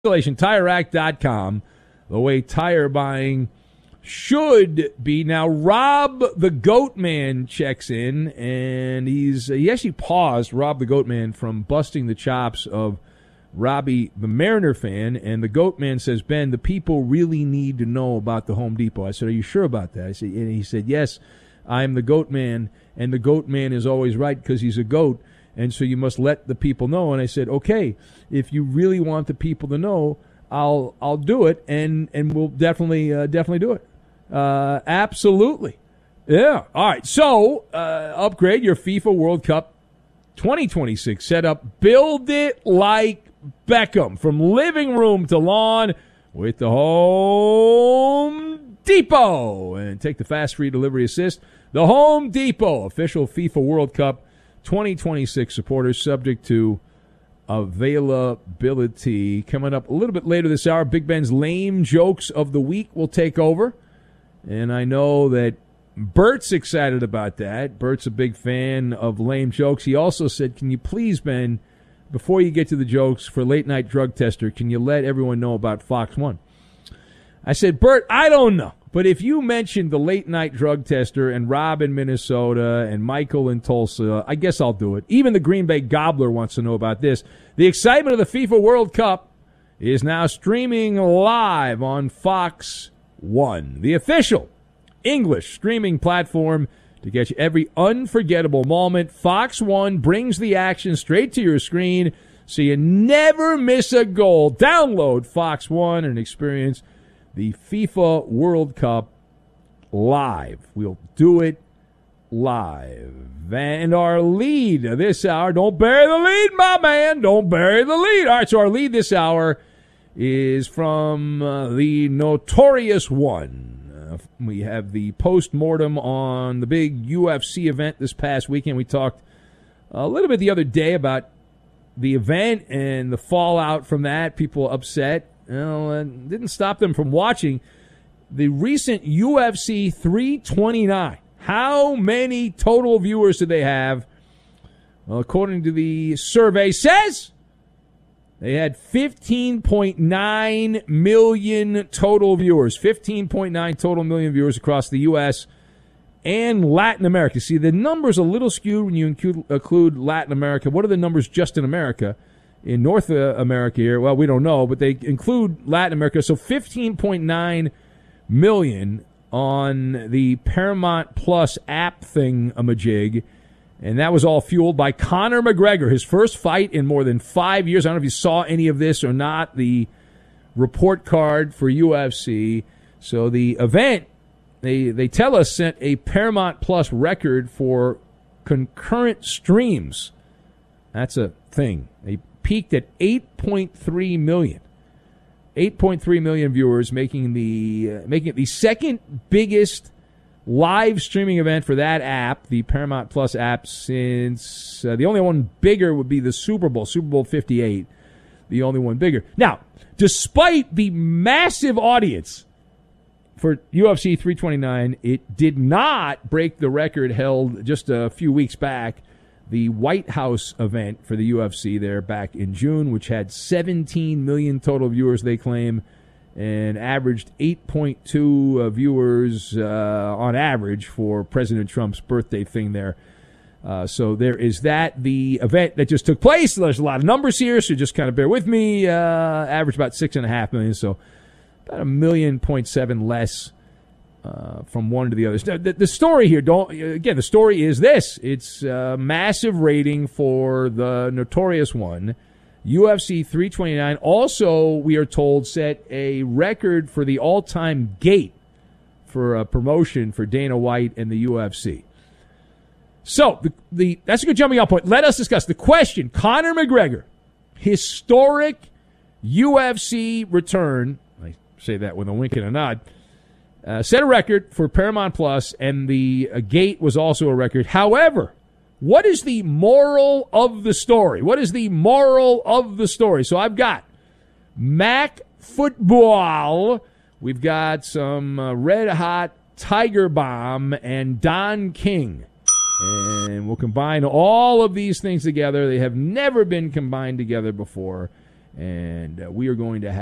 TireRack.com, the way tire buying should be. Now, Rob the Goat Man checks in, and he actually paused, Rob the Goat Man, from busting the chops of Robbie the Mariner fan, and the Goat Man says, Ben, the people really need to know about the Home Depot. I said, are you sure about that? And he said, yes, I'm the Goat Man, and the Goat Man is always right because he's a goat, and so you must let the people know. And I said, okay, if you really want the people to know, I'll do it, and we'll definitely do it. Absolutely. Yeah. All right. So, upgrade your FIFA World Cup 2026 setup. Build it like Beckham, from living room to lawn with the Home Depot. And take the fast free delivery assist. The Home Depot, official FIFA World Cup 2026 supporters, subject to availability. Coming up a little bit later this hour, Big Ben's lame jokes of the week will take over. And I know that Bert's excited about that. Bert's a big fan of lame jokes. He also said, can you please, Ben, before you get to the jokes for Late Night Drug Tester, can you let everyone know about Fox 1? I said, Bert, I don't know. But if you mentioned the Late Night Drug Tester and Rob in Minnesota and Michael in Tulsa, I guess I'll do it. Even the Green Bay Gobbler wants to know about this. The excitement of the FIFA World Cup is now streaming live on Fox 1, the official English streaming platform to get you every unforgettable moment. Fox 1 brings the action straight to your screen so you never miss a goal. Download Fox 1 and experience the FIFA World Cup live. We'll do it live. And our lead this hour, don't bury the lead, my man. Don't bury the lead. All right, so our lead this hour is from the Notorious One. We have the post-mortem on the big UFC event this past weekend. We talked a little bit the other day about the event and the fallout from that. People upset. And didn't stop them from watching the recent UFC 329. How many total viewers do they have? Well, according to the survey says, they had 15.9 million total viewers. 15.9 total million viewers across the U.S. and Latin America. See, the number's a little skewed when you include Latin America. What are the numbers just in America? In North America here, well, we don't know, but they include Latin America. So 15.9 million on the Paramount Plus app thingamajig. And that was all fueled by Conor McGregor, his first fight in more than 5 years. I don't know if you saw any of this or not, the report card for UFC. So the event, they tell us, set a Paramount Plus record for concurrent streams. That's a thing. They peaked at 8.3 million. 8.3 million viewers, making it the second biggest live streaming event for that app, the Paramount Plus app, since the only one bigger would be the Super Bowl 58, the only one bigger. Now, despite the massive audience for UFC 329, it did not break the record held just a few weeks back, the White House event for the UFC there back in June, which had 17 million total viewers, they claim, and averaged 8.2 viewers on average for President Trump's birthday thing there. So there is that. The event that just took place, there's a lot of numbers here, so just kind of bear with me. Averaged about 6.5 million, so about 1.7 million less from one to the other. The story here, the story is this. It's a massive rating for the Notorious One. UFC 329 also, we are told, set a record for the all-time gate for a promotion for Dana White and the UFC. So, that's a good jumping off point. Let us discuss the question. Conor McGregor, historic UFC return, I say that with a wink and a nod, set a record for Paramount Plus, and the gate was also a record. However, what is the moral of the story? What is the moral of the story? So I've got Mac Football. We've got some Red Hot Tiger Bomb and Don King. And we'll combine all of these things together. They have never been combined together before. And we are going to